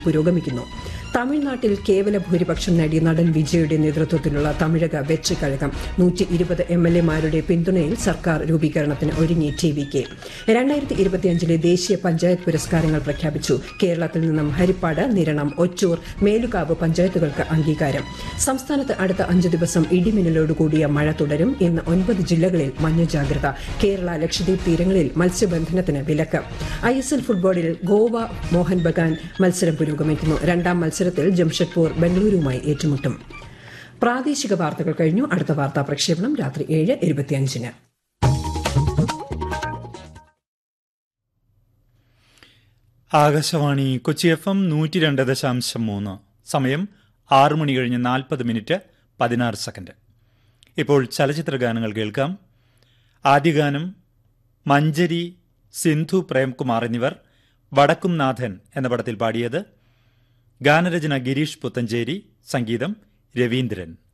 പുരോഗമിക്കുന്നു. തമിഴ്നാട്ടിൽ കേവല ഭൂരിപക്ഷം നേടിയ നടൻ വിജയുടെ നേതൃത്വത്തിലുള്ള തമിഴക വെற்றிക്കഴകം 120 MLA-മാരുടെ പിന്തുണയിൽ സർക്കാർ രൂപീകരണത്തിന് ഒരുങ്ങി TVK. 2025 ദേശീയ പഞ്ചായത്ത് പുരസ്കാരങ്ങൾ പ്രഖ്യാപിച്ചു. കേരളത്തിൽ നിന്നും ഹരിപ്പാട്, നിരണം, ഒറ്റൂർ, മേലുകാവ് പഞ്ചായത്തുകൾക്ക് അംഗീകാരം. സംസ്ഥാനത്ത് അടുത്ത 5 ദിവസം ഇടിമിന്നലോടുകൂടിയ മഴ തുടരും. ഇന്ന് 9 ജില്ലകളിൽ മഞ്ഞ ജാഗ്രത. കേരള, ലക്ഷദ്വീപ് തീരങ്ങളിൽ മത്സ്യബന്ധനത്തിന് വിലക്ക്. ISL ഫുട്ബോളിൽ ഗോവ മോഹൻ ബഗാൻ മത്സരം പുരോഗമിക്കുന്നു. രണ്ടാം മത്സരത്തിൽ ജംഷഡ്പൂർ ബംഗളൂരുവുമായി ഏറ്റുമുട്ടും. പ്രാദേശിക വാർത്തകൾ കഴിഞ്ഞു. അടുത്ത വാർത്താ പ്രക്ഷേപണം രാത്രി 7:25. ആകാശവാണി കൊച്ചി FM 102.3. സമയം 6:40 ഇപ്പോൾ ചലച്ചിത്ര ഗാനങ്ങൾ കേൾക്കാം. ആദ്യ ഗാനം മഞ്ചരി, സിന്ധു പ്രേംകുമാർ എന്നിവർ വടക്കും നാഥൻ എന്ന പടത്തിൽ പാടിയത്. ഗാനരചന ഗിരീഷ് പുത്തഞ്ചേരി, സംഗീതം രവീന്ദ്രൻ.